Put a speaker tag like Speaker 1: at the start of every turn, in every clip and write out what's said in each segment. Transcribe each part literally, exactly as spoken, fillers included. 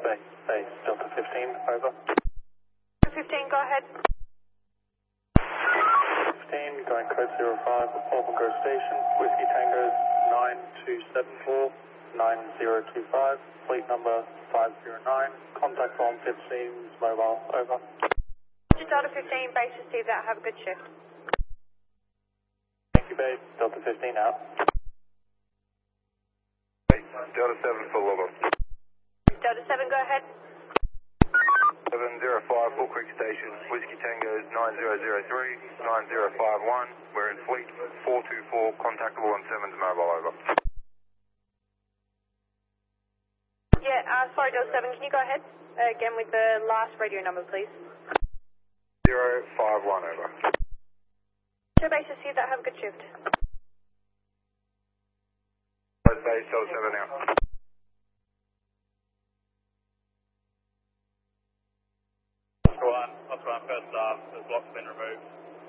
Speaker 1: Base, base, Delta fifteen, over.
Speaker 2: fifteen, go ahead.
Speaker 1: fifteen, going code zero five, Orbico Station, Whiskey Tango nine two seven four nine zero two five, fleet number five zero nine, contact on fifteen, mobile, over.
Speaker 2: Delta fifteen, base receive that, have a good shift.
Speaker 1: Thank you, base, Delta fifteen out.
Speaker 3: Delta seven full over.
Speaker 2: Delta seven, go ahead.
Speaker 3: seven zero five Bull Creek Station, Whiskey Tango's nine zero zero three nine zero five one. We're in fleet four two four, contactable on Simmons mobile, over.
Speaker 2: Yeah, uh, sorry, Delta seven, can you go ahead uh, again with the last radio number, please?
Speaker 3: zero five one, over.
Speaker 2: Show base receive that, have a good shift.
Speaker 3: Base Delta seven out.
Speaker 1: One, that's one, first off, the block's been removed.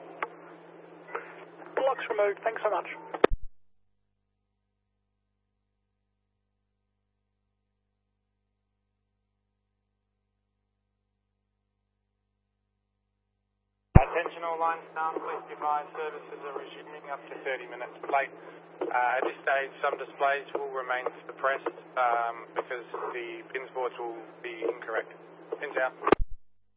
Speaker 4: Block's removed, thanks so much.
Speaker 5: Attention all line staff, please be advised services are resuming up to thirty minutes late. Uh, at this stage, some displays will remain suppressed um, because the pins boards will be incorrect. Pins out.